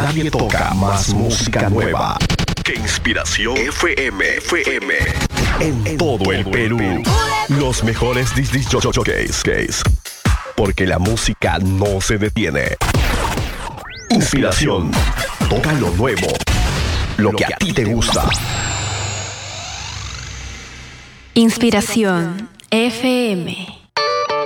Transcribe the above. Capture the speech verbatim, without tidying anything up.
nadie toca más música nueva que Inspiración F M. F M. En, en todo, todo el Perú. El Perú. Los mejores disc jockeys. Porque la música no se detiene. Inspiración. Toca lo nuevo. Lo que a ti te gusta. Inspiración F M.